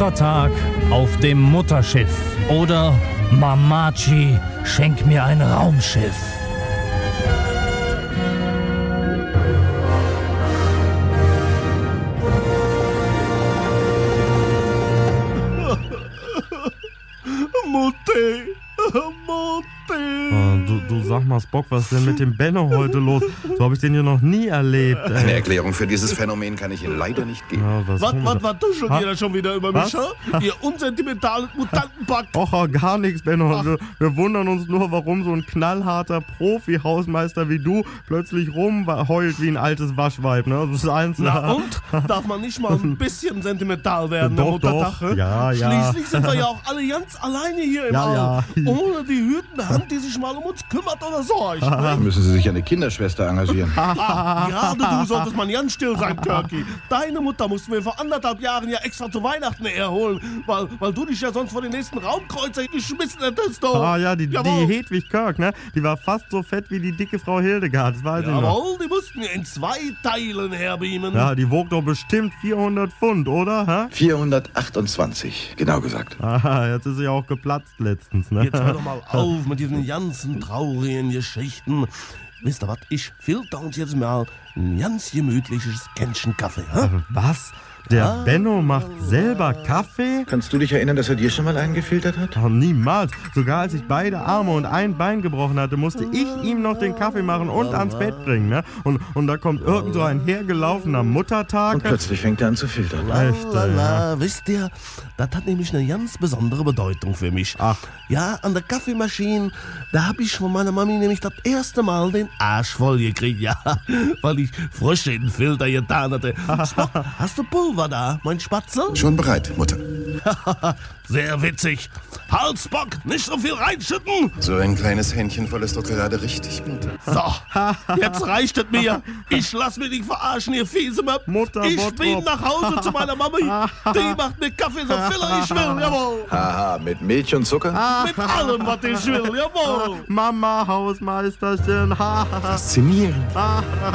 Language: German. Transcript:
Muttertag auf dem Mutterschiff oder Mamachi, schenk mir ein Raumschiff. Mutti. Du sag mal, Spock, was ist denn mit dem Benno heute los? So habe ich den hier noch nie erlebt. Eine Erklärung für dieses Phänomen kann ich Ihnen leider nicht geben. Ja, Was tuschelt ihr da schon wieder über mich, ha? Ihr unsentimentalen Mutantenpack. Och, gar nichts, Benno. Wir wundern uns nur, warum so ein knallharter Profi-Hausmeister wie du plötzlich rumheult wie ein altes Waschweib. Ne? Das ist eins. Na und? Darf man nicht mal ein bisschen sentimental werden, Doch, der Muttertag? doch. Ja. Schließlich sind wir ja auch alle ganz alleine hier im All. Ja. Ohne die hütende Hand, die sich mal um uns kümmert oder sorgt. Da müssen Sie sich eine Kinderschwester engagieren. Gerade du solltest mal ganz still sein, Turkey. Deine Mutter mussten wir vor 1,5 Jahren ja extra zu Weihnachten herholen, weil du dich ja sonst vor den nächsten Raumkreuzer geschmissen hättest. Die Hedwig Kirk, ne? Die war fast so fett wie die dicke Frau Hildegard, das weiß ich noch. Jawohl, die mussten wir in 2 Teilen herbeamen. Ja, die wog doch bestimmt 400 Pfund, oder? Hä? 428, genau gesagt. Jetzt ist sie auch geplatzt letztens, ne? Jetzt hör doch mal auf mit diesen ganzen traurigen Geschichten. Wisst ihr was, ich filter uns jetzt mal ein ganz gemütliches Kännchen Kaffee. Hä? Was? Der Benno macht selber Kaffee? Kannst du dich erinnern, dass er dir schon mal einen gefiltert hat? Oh, niemals. Sogar als ich beide Arme und ein Bein gebrochen hatte, musste ich ihm noch den Kaffee machen und ans Bett bringen. Ne? Und da kommt irgend so ein hergelaufener Muttertag. Und plötzlich fängt er an zu filtern. Wisst ihr, das hat nämlich eine ganz besondere Bedeutung für mich. Ach. Ja, an der Kaffeemaschine, da hab ich von meiner Mami nämlich das erste Mal den Arsch voll gekriegt, ja, weil ich frisch in den Filter getan hatte. Spock, hast du Pulver da, mein Spatzel? Schon bereit, Mutter. Sehr witzig. Halt, Spock, nicht so viel reinschütten. So ein kleines Händchen voll ist doch gerade richtig gut. So, jetzt reicht es mir. Ich lass mich nicht verarschen, ihr Fiesemöp. Mutter, ich Bottrop. bin nach Hause zu meiner Mami. Die macht mir Kaffee so viel ich will, jawohl. Haha, mit Milch und Zucker? Mit allem, was ich will, jawohl. Mama, Hausmeisterchen. Faszinierend.